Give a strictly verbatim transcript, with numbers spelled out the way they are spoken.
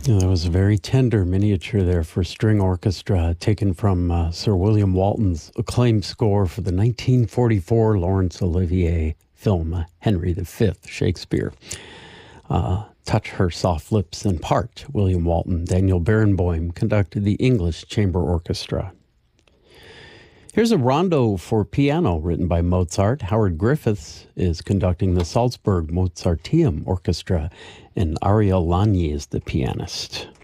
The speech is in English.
Yeah, that was a very tender miniature there for string orchestra, taken from uh, Sir William Walton's acclaimed score for the nineteen forty-four Laurence Olivier film uh, Henry the Fifth, Shakespeare. Uh, Touch Her Soft Lips in part, William Walton. Daniel Barenboim conducted the English Chamber Orchestra. Here's a rondo for piano written by Mozart. Howard Griffiths is conducting the Salzburg Mozarteum Orchestra, and Ariel Lany is the pianist.